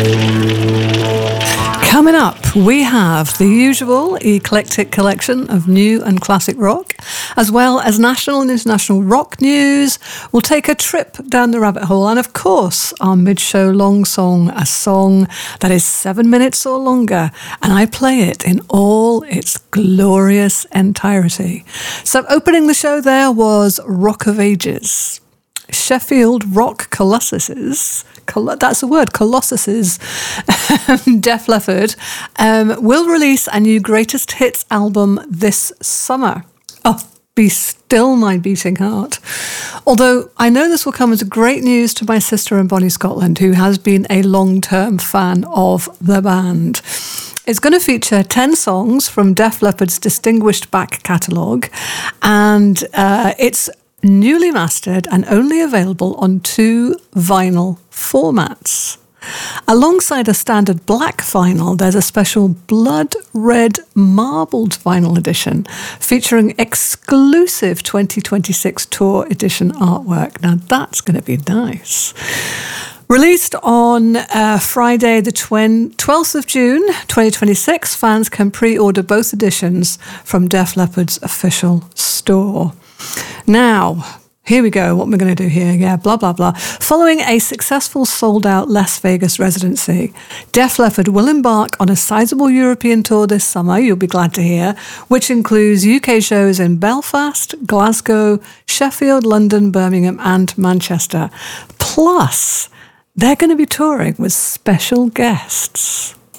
Coming up, we have the usual eclectic collection of new and classic rock, as well as national and international rock news. We'll take a trip down the rabbit hole, and of course, our mid-show long song, a song that is 7 minutes or longer, and I play it in all its glorious entirety. So opening the show there was Rock of Ages. Sheffield Rock Colossuses, that's a word, Colossuses, Def Leppard, will release a new greatest hits album this summer. Oh, be still my beating heart. Although I know this will come as great news to my sister in Bonnie, Scotland, who has been a long-term fan of the band. It's going to feature 10 songs from Def Leppard's distinguished back catalogue, and it's newly mastered and only available on 2 vinyl formats. Alongside a standard black vinyl, there's a special blood red marbled vinyl edition featuring exclusive 2026 tour edition artwork. Now that's going to be nice. Released on Friday the 12th of June 2026, fans can pre-order both editions from Def Leppard's official store. Now, here we go, what we're going to do here. Yeah, blah, blah, blah. Following a successful sold-out Las Vegas residency, Def Leppard will embark on a sizable European tour this summer, you'll be glad to hear, which includes UK shows in Belfast, Glasgow, Sheffield, London, Birmingham and Manchester. Plus, they're going to be touring with special guests.